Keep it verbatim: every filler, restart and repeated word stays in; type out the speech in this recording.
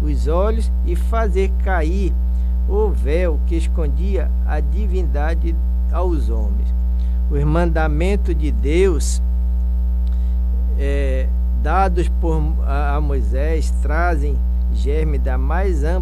os olhos e fazer cair o véu que escondia a divindade aos homens. Os mandamentos de Deus é, dados por a Moisés trazem germe da mais ampla